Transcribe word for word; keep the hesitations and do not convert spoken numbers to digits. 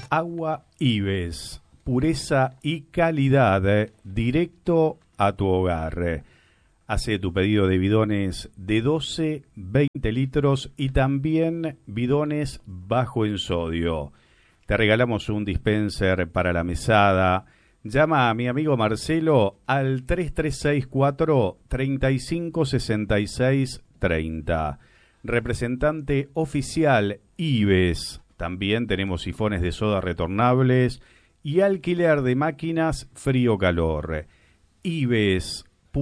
Agua Ives, pureza y calidad eh, directo a tu hogar. Hace tu pedido de bidones de doce, veinte litros y también bidones bajo en sodio. Te regalamos un dispenser para la mesada. Llama a mi amigo Marcelo al tres tres seis cuatro, tres cinco seis seis tres cero. Representante oficial Ives. También tenemos sifones de soda retornables y alquiler de máquinas frío-calor. Ives,